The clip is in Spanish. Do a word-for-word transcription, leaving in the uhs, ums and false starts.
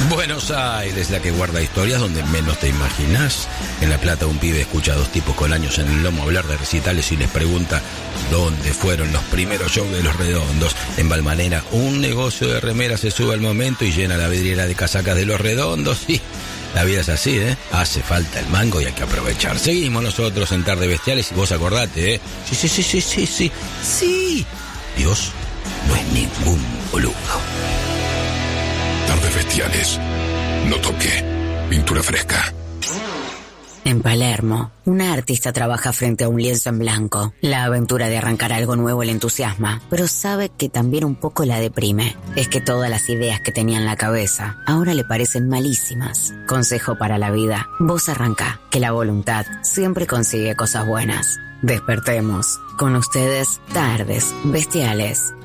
Buenos Aires, la que guarda historias donde menos te imaginas. En La Plata un pibe escucha a dos tipos con años en el lomo hablar de recitales y les pregunta dónde fueron los primeros shows de Los Redondos. En Balvanera un negocio de remeras se sube al momento y llena la vidriera de casacas de Los Redondos. Y la vida es así, ¿eh? Hace falta el mango y hay que aprovechar. Seguimos nosotros en Tarde Bestiales y vos acordate, ¿eh? Sí, sí, sí, sí, sí, sí. Sí. Dios no es ningún boludo. Tardes Bestiales. No toque. Pintura fresca. En Palermo, una artista trabaja frente a un lienzo en blanco. La aventura de arrancar algo nuevo le entusiasma, pero sabe que también un poco la deprime. Es que todas las ideas que tenía en la cabeza ahora le parecen malísimas. Consejo para la vida: vos arrancá, que la voluntad siempre consigue cosas buenas. Despertemos. Con ustedes, Tardes Bestiales.